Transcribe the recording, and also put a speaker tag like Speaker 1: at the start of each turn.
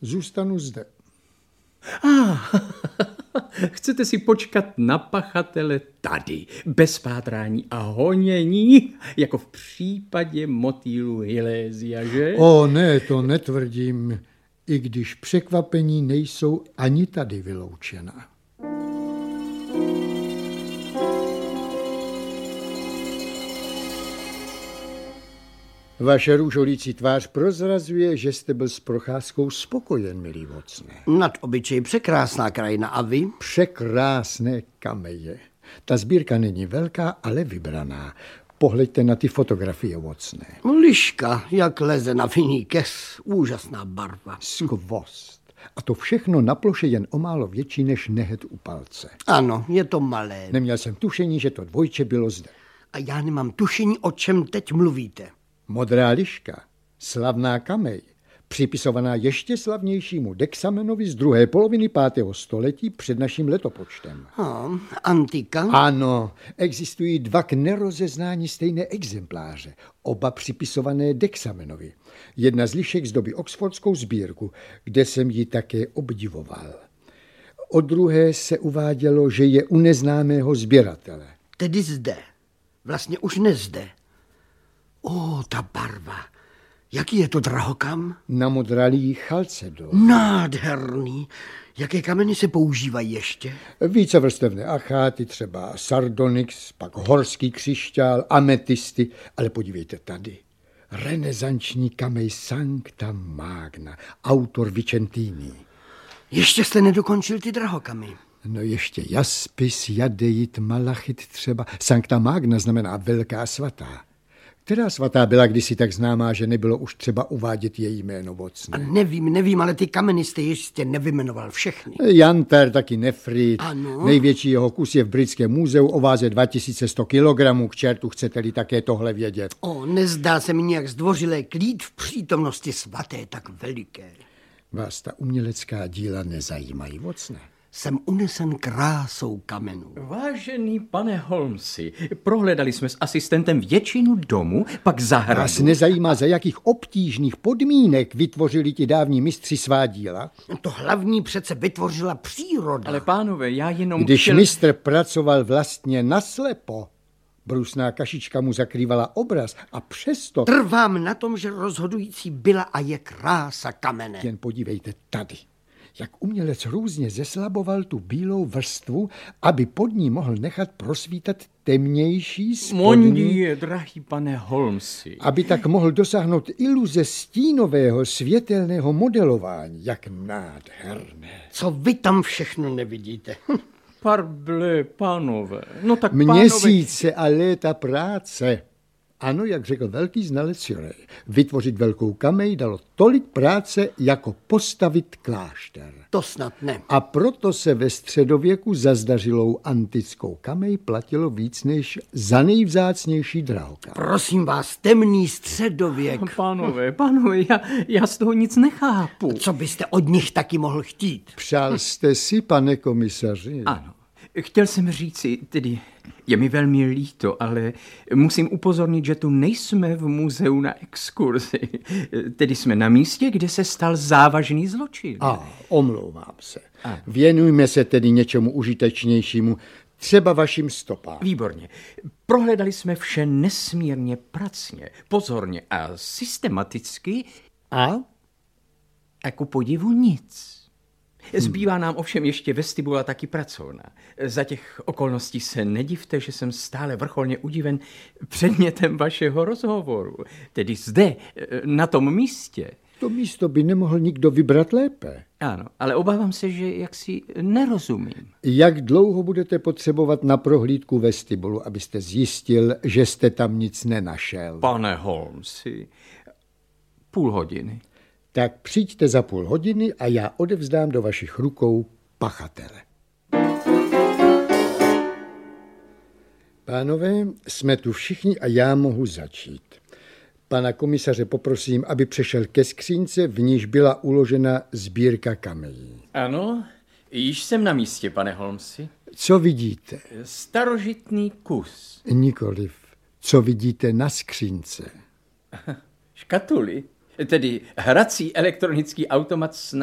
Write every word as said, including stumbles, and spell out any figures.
Speaker 1: Zůstanu zde.
Speaker 2: Ah, chcete si počkat na pachatele tady, bez pátrání a honění, jako v případě motýlu Hilésia, že?
Speaker 1: O ne, to netvrdím, i když překvapení nejsou ani tady vyloučena. Vaše růžolící tvář prozrazuje, že jste byl s procházkou spokojen, milý Watsone.
Speaker 3: Nad obyčej překrásná krajina, a vy?
Speaker 1: Překrásné kameje. Ta sbírka není velká, ale vybraná. Pohleďte na ty fotografie, Watsone.
Speaker 3: Liška, jak leze na vinný kes. Úžasná barva.
Speaker 1: Skvost. A to všechno na ploše jen o málo větší než nehet u palce.
Speaker 3: Ano, je to malé.
Speaker 1: Neměl jsem tušení, že to dvojče bylo zde.
Speaker 3: A já nemám tušení, o čem teď mluvíte.
Speaker 1: Modrá liška, slavná kamej, připisovaná ještě slavnějšímu Dexamenovi z druhé poloviny pátého století před naším letopočtem.
Speaker 3: Ah, antika?
Speaker 1: Ano, existují dva k nerozeznání stejné exempláře, oba připisované Dexamenovi. Jedna z lišek zdobí oxfordskou sbírku, kde jsem ji také obdivoval. O druhé se uvádělo, že je u neznámého sběratele.
Speaker 3: Tedy zde. Vlastně už nezde. O, ta barva. Jaký je to drahokam?
Speaker 1: Na modralý chalcedon.
Speaker 3: Nádherný. Jaké kameny se používají ještě?
Speaker 1: Vícevrstevné acháty, třeba sardonyx, pak horský křišťál, ametisty. Ale podívejte tady. Renesanční kamej Sancta Magna, autor Vicentini.
Speaker 3: Ještě jste nedokončil ty drahokamy.
Speaker 1: No ještě jaspis, jadeit, malachit třeba. Sancta Magna znamená velká svatá. Která svatá byla kdysi tak známá, že nebylo už třeba uvádět její jméno, Watsone?
Speaker 3: A nevím, nevím, ale ty kameny jste ještě nevymenoval všechny.
Speaker 1: Jantar, taky nefrit.
Speaker 3: Ano.
Speaker 1: Největší jeho kus je v Britském muzeu o váze dva tisíce sto kilogramů. K čertu, chcete-li také tohle vědět?
Speaker 3: O, nezdá se mi nějak zdvořilé klít v přítomnosti svaté tak veliké.
Speaker 1: Vás ta umělecká díla nezajímají, Watsone?
Speaker 3: Jsem unesen krásou kamenů.
Speaker 2: Vážený pane Holmesi, prohledali jsme s asistentem většinu domu, pak zahradu.
Speaker 1: Vás nezajímá, za jakých obtížných podmínek vytvořili ti dávní mistři svá díla?
Speaker 3: To hlavní přece vytvořila příroda.
Speaker 2: Ale pánové, já jenom
Speaker 1: Když
Speaker 2: chtěl...
Speaker 1: mistr pracoval vlastně naslepo, brusná kašička mu zakrývala obraz a přesto...
Speaker 3: Trvám na tom, že rozhodující byla a je krása kamene.
Speaker 1: Jen podívejte tady, jak umělec různě zeslaboval tu bílou vrstvu, aby pod ní mohl nechat prosvítat temnější spodní...
Speaker 2: Mondie, drahý pane Holmesi.
Speaker 1: Aby tak mohl dosáhnout iluze stínového světelného modelování. Jak nádherné.
Speaker 3: Co vy tam všechno nevidíte?
Speaker 2: Parble, pánové. No tak pánové...
Speaker 1: Měsíce a léta práce. Ano, jak řekl velký znalec Surrey, vytvořit velkou kamej dalo tolik práce, jako postavit klášter.
Speaker 3: To snad ne.
Speaker 1: A proto se ve středověku za zdařilou antickou kamej platilo víc než za nejvzácnější drahokam.
Speaker 3: Prosím vás, temný středověk.
Speaker 2: Pánové, pánové, já, já z toho nic nechápu.
Speaker 3: Co byste od nich taky mohl chtít?
Speaker 1: Přál jste si, pane komisaři?
Speaker 2: Ano. Chtěl jsem říci, tedy je mi velmi líto, ale musím upozornit, že tu nejsme v muzeu na exkurzi. Tedy jsme na místě, kde se stal závažný zločin.
Speaker 1: A, omlouvám se. A. Věnujme se tedy něčemu užitečnějšímu, třeba vašim stopám.
Speaker 2: Výborně. Prohledali jsme vše nesmírně pracně, pozorně a systematicky.
Speaker 1: A?
Speaker 2: A ku podivu nic. Zbývá nám ovšem ještě vestibula taky pracovna. Za těch okolností se nedivte, že jsem stále vrcholně udiven předmětem vašeho rozhovoru. Tedy zde, na tom místě.
Speaker 1: To místo by nemohl nikdo vybrat lépe.
Speaker 2: Ano, ale obávám se, že jaksi nerozumím.
Speaker 1: Jak dlouho budete potřebovat na prohlídku vestibulu, abyste zjistil, že jste tam nic nenašel?
Speaker 2: Pane Holmesi, půl hodiny.
Speaker 1: Tak přijďte za půl hodiny a já odevzdám do vašich rukou pachatele. Pánové, jsme tu všichni a já mohu začít. Pana komisaře poprosím, aby přešel ke skřínce, v níž byla uložena sbírka kamejí.
Speaker 2: Ano, již jsem na místě, pane Holmesi.
Speaker 1: Co vidíte?
Speaker 2: Starožitný kus.
Speaker 1: Nikoliv. Co vidíte na skřínce?
Speaker 2: Škatuly. Tedy hrací elektronický automat s